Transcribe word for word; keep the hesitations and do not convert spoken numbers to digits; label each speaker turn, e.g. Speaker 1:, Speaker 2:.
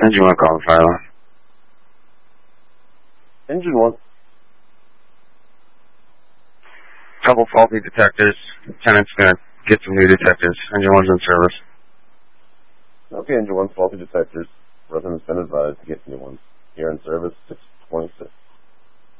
Speaker 1: Engine one, call the fire alarm.
Speaker 2: Engine one.
Speaker 1: Couple faulty detectors. Lieutenant's gonna get some new detectors. Engine one's in service.
Speaker 2: Okay, Engine one, faulty detectors. Residents been advised to get new ones. Here in service, six twenty-six.